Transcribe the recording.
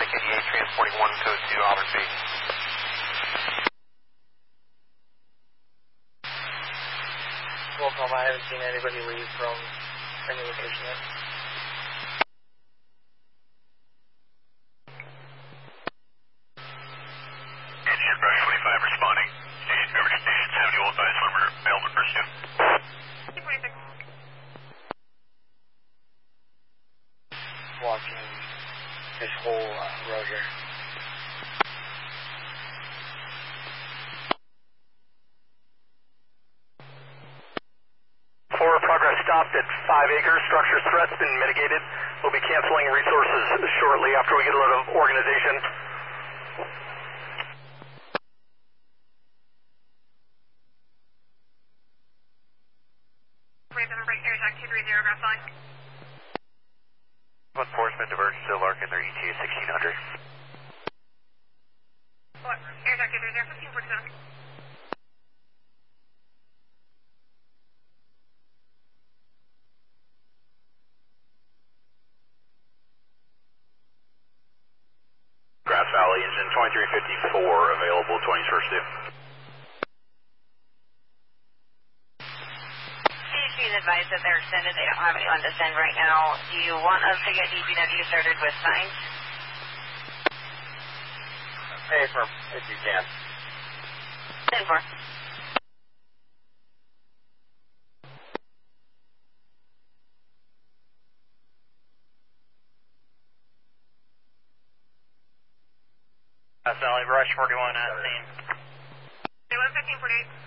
Mike 88, transporting 1 code 2 Auburn B. Welcome, I haven't seen anybody leave from any location yet. Engineer Brush 25 responding. Station Beverage Station 70 Old Bias Farmer, Melbourne Pursuit. 26. Watching this whole road here. Progress stopped at 5 acres. Structure threat's been mitigated. We'll be canceling resources shortly after we get a load of organization. AirTac 230, ground flying. Enforcement diverged to Larkin, their ETA 1600. What? AirTac 230, 1547. Grass Valley, engine 2354, available 21st due. CHP is advised that they're extended. They don't have anyone to send right now. Do you want us to get DPW started with signs? Pay for if you can. 10-4. Grass Valley, Rush 41 at scene. 1548.